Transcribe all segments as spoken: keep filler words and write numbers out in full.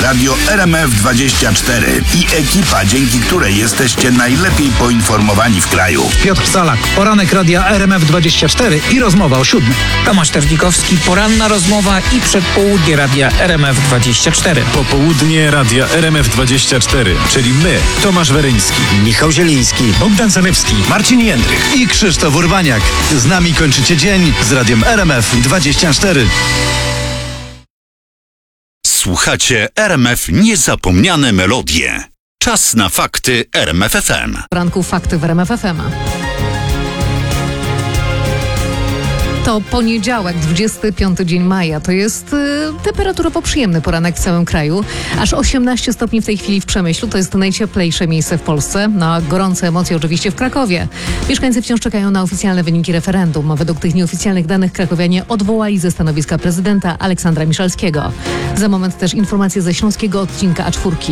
Radio R M F dwadzieścia cztery i ekipa, dzięki której jesteście najlepiej poinformowani w kraju. Piotr Salak, poranek Radia R M F dwadzieścia cztery i rozmowa o siódmej. Tomasz Terlikowski, poranna rozmowa i przedpołudnie Radia R M F dwadzieścia cztery. Popołudnie Radia R M F dwadzieścia cztery, czyli my, Tomasz Weryński, Michał Zieliński, Bogdan Zalewski, Marcin Jędrych i Krzysztof Urbaniak. Z nami kończycie dzień z Radiem R M F dwadzieścia cztery. Słuchacie R M F Niezapomniane Melodie. Czas na fakty R M F F M. Ranku fakty w R M F F M. To poniedziałek, dwudziesty piąty dzień maja. To jest y, temperaturowo przyjemny poranek w całym kraju. Aż osiemnaście stopni w tej chwili w Przemyślu. To jest najcieplejsze miejsce w Polsce. Na gorące emocje oczywiście w Krakowie. Mieszkańcy wciąż czekają na oficjalne wyniki referendum. Według tych nieoficjalnych danych krakowianie odwołali ze stanowiska prezydenta Aleksandra Miszalskiego. Za moment też informacje ze śląskiego odcinka A cztery.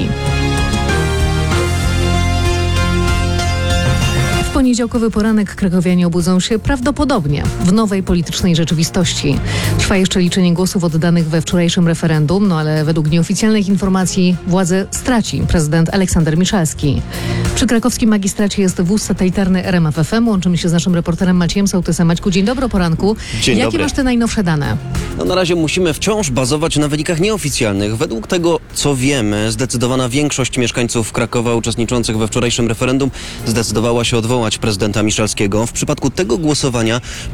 W poniedziałkowy poranek krakowianie obudzą się prawdopodobnie w nowej politycznej rzeczywistości. Trwa jeszcze liczenie głosów oddanych we wczorajszym referendum, no ale według nieoficjalnych informacji władzę straci prezydent Aleksander Miszalski. Przy krakowskim magistracie jest wóz satelitarny R M F F M. Łączymy się z naszym reporterem Maciejem Sołtysem. Maćku, dzień dobry o poranku. Dzień Jakie dobry. masz te najnowsze dane? No na razie musimy wciąż bazować na wynikach nieoficjalnych. Według tego, co wiemy, zdecydowana większość mieszkańców Krakowa uczestniczących we wczorajszym referendum zdecydowała się odwołać prezydenta Miszalskiego. W przypadku tego głosowania